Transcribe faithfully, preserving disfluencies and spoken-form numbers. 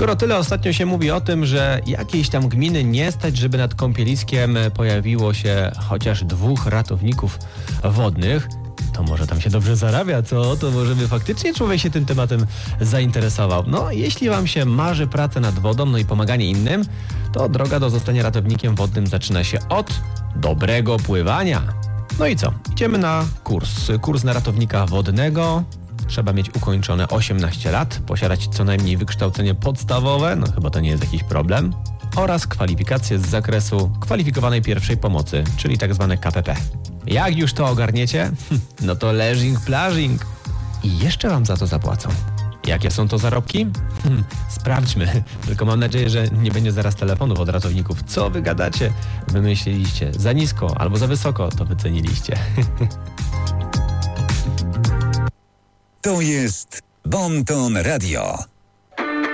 Skoro tyle ostatnio się mówi o tym, że jakiejś tam gminy nie stać, żeby nad kąpieliskiem pojawiło się chociaż dwóch ratowników wodnych, to może tam się dobrze zarabia, co? To może by faktycznie człowiek się tym tematem zainteresował. No, jeśli wam się marzy praca nad wodą, no i pomaganie innym, to droga do zostania ratownikiem wodnym zaczyna się od dobrego pływania. No i co? Idziemy na kurs. Kurs na ratownika wodnego. Trzeba mieć ukończone osiemnaście lat, posiadać co najmniej wykształcenie podstawowe, no chyba to nie jest jakiś problem, oraz kwalifikacje z zakresu kwalifikowanej pierwszej pomocy, czyli tak zwane K P P. Jak już to ogarniecie, no to leżing, plażing. I jeszcze wam za to zapłacą. Jakie są to zarobki? Hmm, sprawdźmy. Tylko mam nadzieję, że nie będzie zaraz telefonów od ratowników. Co wy gadacie? Wymyśliliście za nisko albo za wysoko, to wyceniliście. To jest Bon Ton Radio.